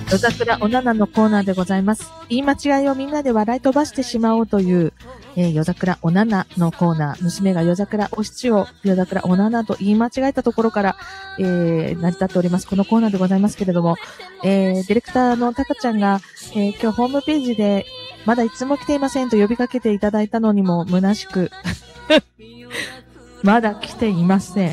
夜桜おななのコーナーでございます。言い間違いをみんなで笑い飛ばしてしまおうという、夜桜おななのコーナー。娘が夜桜お七を夜桜おななと言い間違えたところから、成り立っております。このコーナーでございますけれども、ディレクターのたかちゃんが、今日ホームページでまだいつも来ていませんと呼びかけていただいたのにも虚しく、まだ来ていません。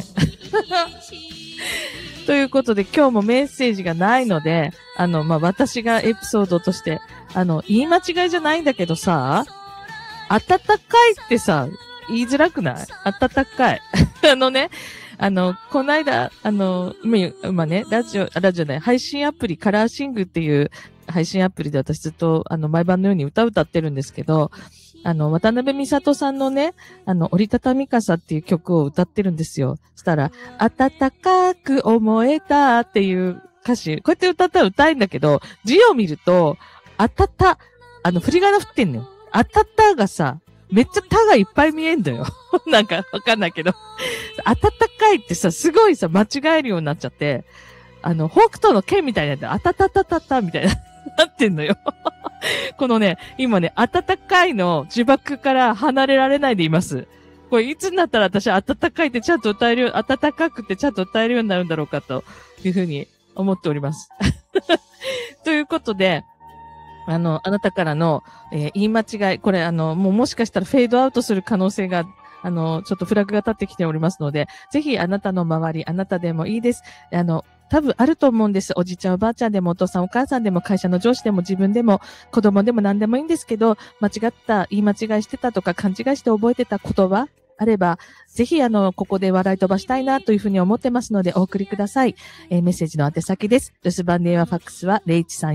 ということで今日もメッセージがないので、私がエピソードとして、言い間違いじゃないんだけどさ、暖かいってさ、言いづらくない？暖かい。この間、今ね、ラジオね、配信アプリ、カラーシングっていう配信アプリで私ずっと、毎晩のように歌ってるんですけど、渡辺美里さんのね、折りたたみ傘っていう曲を歌ってるんですよ。そしたら、暖かく思えたっていう歌詞、こうやって歌ったら歌えんだけど、字を見ると、振り仮名振ってんのよ。がさ、めっちゃたがいっぱい見えんだよ。なんかわかんないけど。暖かいってさ、すごいさ、間違えるようになっちゃって、北斗の剣みたいになって、みたいな、なってんのよ。このね、今ね、暖かいの呪縛から離れられないでいます。これいつになったら私暖かいってちゃんと歌えるよ、暖かくてちゃんと歌えるようになるんだろうかというふうに思っております。ということで、あなたからの、言い間違い、これもしかしたらフェードアウトする可能性が、ちょっとフラグが立ってきておりますので、ぜひあなたの周り、あなたでもいいです。多分あると思うんです。おじいちゃんおばあちゃんでもお父さんお母さんでも会社の上司でも自分でも子供でも何でもいいんですけど、言い間違いしてたとか勘違いして覚えてた言葉あれば、ぜひここで笑い飛ばしたいなというふうに思ってますのでお送りください。メッセージの宛先です。留守番電話ファックスは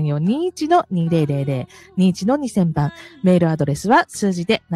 0134-21-2000、21-2000番。メールアドレスは数字で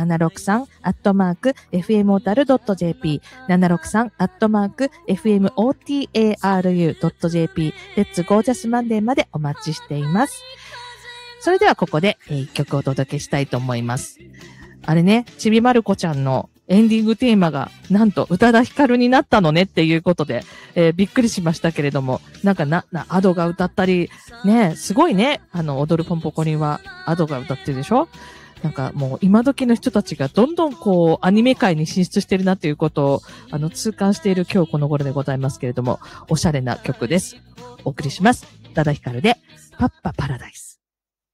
763-fmotaru.jp、763-fmotaru.jp、レッツゴージャスマンデーまでお待ちしています。それではここで一曲をお届けしたいと思います。あれね、ちびまる子ちゃんのエンディングテーマが、なんと、宇多田ヒカルになったのねっていうことで、びっくりしましたけれども、アドが歌ったり、ね、すごいね、踊るポンポコリンは、アドが歌ってるでしょ？なんかもう、今時の人たちがどんどんこう、アニメ界に進出してるなっていうことを、痛感している今日この頃でございますけれども、おしゃれな曲です。お送りします。宇多田ヒカルで、パッパパラダイス。